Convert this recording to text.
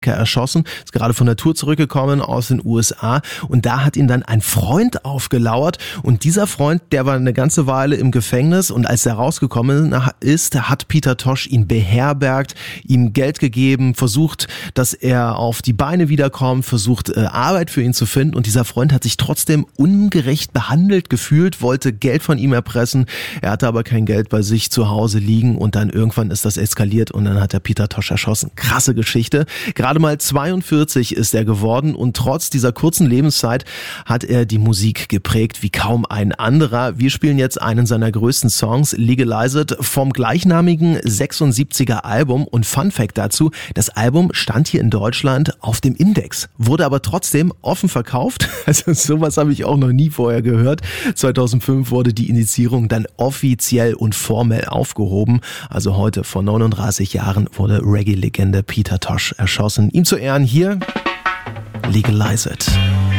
erschossen, ist gerade von der Tour zurückgekommen aus den USA und da hat ihn dann ein Freund aufgelauert und dieser Freund, der war eine ganze Weile im Gefängnis und als er rausgekommen ist, hat Peter Tosh ihn beherbergt, ihm Geld gegeben, versucht, dass er auf die Beine wiederkommt, versucht Arbeit für ihn zu finden und dieser Freund hat sich trotzdem ungerecht behandelt gefühlt, wollte Geld von ihm erpressen, er hatte aber kein Geld bei sich zu Hause liegen und dann irgendwann ist das eskaliert und dann hat er Peter Tosh erschossen. Krasse Geschichte. Gerade mal 42 ist er geworden und trotz dieser kurzen Lebenszeit hat er die Musik geprägt wie kaum ein anderer. Wir spielen jetzt einen seiner größten Songs, Legalize It, vom gleichnamigen 76er Album und Fun Fact dazu, das Album stand hier in Deutschland auf dem Index, wurde aber trotzdem offen verkauft, also sowas habe ich auch noch nie vorher gehört. 2005 wurde die Indizierung dann offiziell und formell aufgehoben, also heute vor 39 Jahren wurde Reggae-Legende Peter Tosh erschossen. Ihm zu Ehren hier, Legalize It.